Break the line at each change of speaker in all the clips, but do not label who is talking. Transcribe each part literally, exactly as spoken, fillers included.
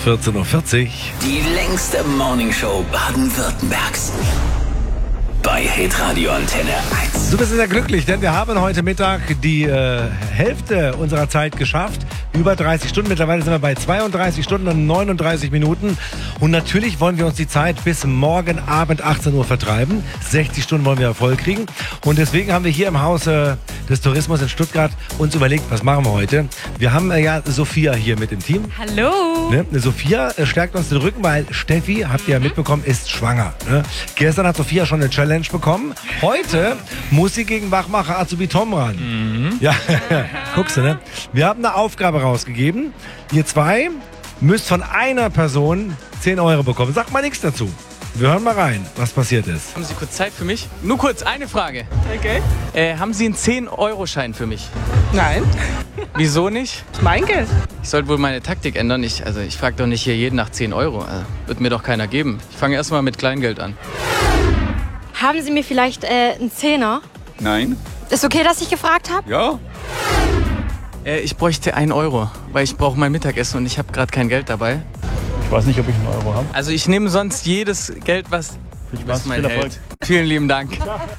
vierzehn Uhr vierzig.
Die längste Morningshow Baden-Württembergs. Bei Hitradio Antenne eins.
Du bist sehr glücklich, denn wir haben heute Mittag die äh, Hälfte unserer Zeit geschafft. Über dreißig Stunden. Mittlerweile sind wir bei zweiunddreißig Stunden und neununddreißig Minuten. Und natürlich wollen wir uns die Zeit bis morgen Abend achtzehn Uhr vertreiben. sechzig Stunden wollen wir voll kriegen. Und deswegen haben wir hier im Haus äh, des Tourismus in Stuttgart uns überlegt, was machen wir heute? Wir haben äh, ja Sophia hier mit im Team.
Hallo.
Ne? Sophia äh, stärkt uns den Rücken, weil Steffi, habt ihr ja mitbekommen, ist schwanger. Ne? Gestern hat Sophia schon eine Challenge bekommen. Heute muss sie gegen Wachmacher Azubi Tom ran. Mhm. Ja, guckst du, ne? Wir haben eine Aufgabe rausgegeben. Ihr zwei müsst von einer Person zehn Euro bekommen. Sagt mal nichts dazu. Wir hören mal rein, was passiert ist.
Haben Sie kurz Zeit für mich? Nur kurz, eine Frage.
Okay.
Äh, haben Sie einen zehn Euro Schein für mich?
Nein,
Wieso nicht?
ist mein Geld.
Ich sollte wohl meine Taktik ändern. Ich, also ich frage doch nicht hier jeden nach zehn Euro. Also, wird mir doch keiner geben. Ich fange erstmal mit Kleingeld an.
Haben Sie mir vielleicht äh, einen Zehner?
Nein.
Ist okay, dass ich gefragt habe?
Ja.
Äh, ich bräuchte einen Euro, weil ich brauche mein Mittagessen und ich habe gerade kein Geld dabei.
Ich weiß nicht, ob ich einen Euro habe.
Also ich nehme sonst jedes Geld, was,
Viel
was
Spaß,
mein
viel Erfolg.
hält. Vielen lieben Dank.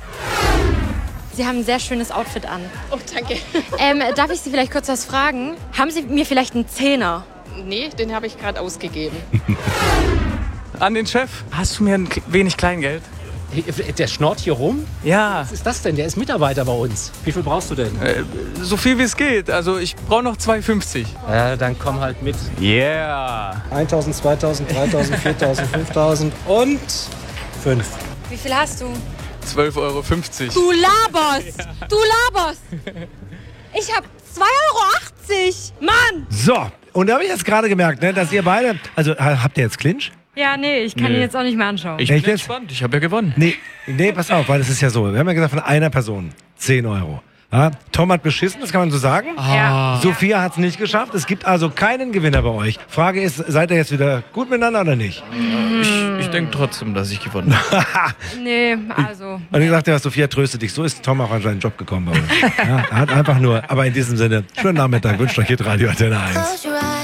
Sie haben ein sehr schönes Outfit an.
Oh, danke.
Ähm, darf ich Sie vielleicht kurz was fragen? Haben Sie mir vielleicht einen Zehner?
Nee, den habe ich gerade ausgegeben.
An den Chef. Hast du mir ein wenig Kleingeld?
Der schnort hier rum?
Ja,
Was ist das denn? Der ist Mitarbeiter bei uns. Wie viel brauchst du denn?
äh, so viel wie es geht. Also ich brauche noch zwei fünfzig.
Ja, dann komm halt mit.
Yeah.
eintausend, zweitausend, dreitausend, viertausend, fünftausend und fünf.
Wie viel hast du?
zwölf Euro fünfzig.
Du laberst! Du laberst! Ich hab zwei Euro achtzig! Mann!
So, und da habe ich jetzt gerade gemerkt, ne, dass ihr beide... Also, ha- habt ihr jetzt Clinch?
Ja, nee, ich kann
Nee.
ihn jetzt auch nicht mehr anschauen.
Ich
Echt
bin
jetzt?
entspannt. Ich habe ja gewonnen.
Nee, nee, pass auf, weil das ist ja so. Wir haben ja gesagt, von einer Person zehn Euro. Ja? Tom hat beschissen, das kann man so sagen.
Ja.
Sophia hat es nicht geschafft. Es gibt also keinen Gewinner bei euch. Frage ist, seid ihr jetzt wieder gut miteinander oder nicht?
Ich, ich denke trotzdem, dass ich gewonnen habe.
Nee, also.
Und ich sagte ja, Sophia, tröste dich. So ist Tom auch an seinen Job gekommen bei uns. Ja, er hat einfach nur, aber in diesem Sinne, schönen Nachmittag, wünscht euch Hitradio Antenne eins.